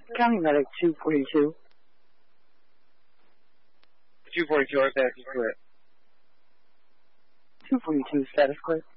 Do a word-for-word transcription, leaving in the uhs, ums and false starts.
County Medic two forty-two. two forty-two, our status is clear. two forty-two, status clear.